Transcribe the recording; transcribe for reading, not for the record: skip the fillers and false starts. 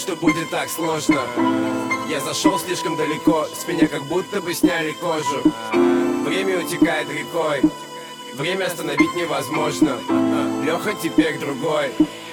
что будет так сложно. Я зашел слишком далеко, с меня как будто бы сняли кожу. Время утекает рекой, время остановить невозможно. Леха теперь другой.